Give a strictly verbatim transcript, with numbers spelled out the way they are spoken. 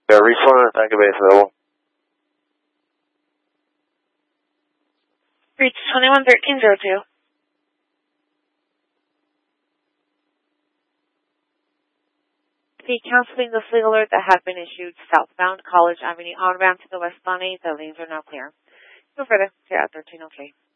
Yeah, reach one, thank you, base available. Reach twenty-one thirteen zero two. The canceling the fleet alert that had been issued southbound College Avenue onbound to the West Bonnie. The lanes are now clear. No further. Clear at thirteen oh three.